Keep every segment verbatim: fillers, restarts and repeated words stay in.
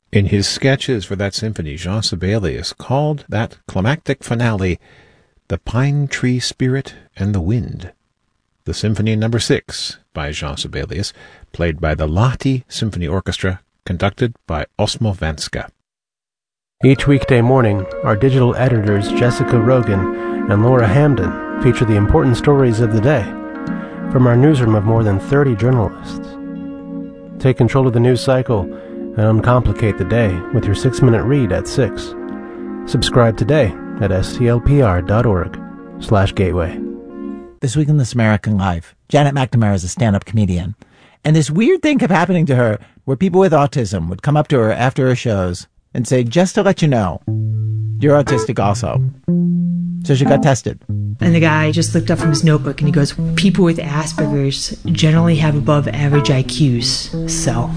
In his sketches for that symphony, Jean Sibelius called that climactic finale The Pine Tree Spirit and the Wind. The Symphony Number Six by Jean Sibelius, played by the Lahti Symphony Orchestra, conducted by Osmo Vanska. Each weekday morning, our digital editors Jessica Rogan and Laura Hamden feature the important stories of the day from our newsroom of more than thirty journalists. Take control of the news cycle and uncomplicate the day with your six-minute read at six. Subscribe today at stlpr.org slash gateway. This week in This American Life, Janet McNamara is a stand-up comedian. And this weird thing kept happening to her where people with autism would come up to her after her shows and say, just to let you know, you're autistic also. So she got tested. And the guy just looked up from his notebook and he goes, people with Asperger's generally have above average I Qs, so.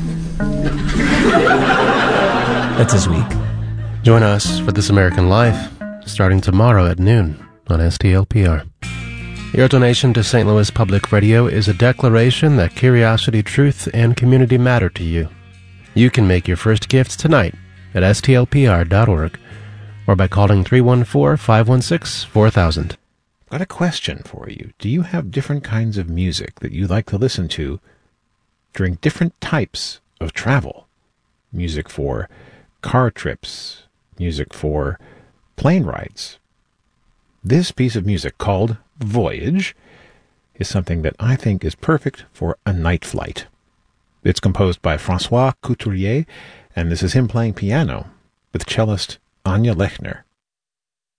That's this week. Join us for This American Life, starting tomorrow at noon on S T L P R. Your donation to Saint Louis Public Radio is a declaration that curiosity, truth, and community matter to you. You can make your first gift tonight at S T L P R dot org or by calling three one four, five one six, four thousand. I've got a question for you. Do you have different kinds of music that you like to listen to during different types of travel? Music for car trips, music for plane rides. This piece of music, called Voyage, is something that I think is perfect for a night flight. It's composed by François Couturier, and this is him playing piano with cellist Anya Lechner.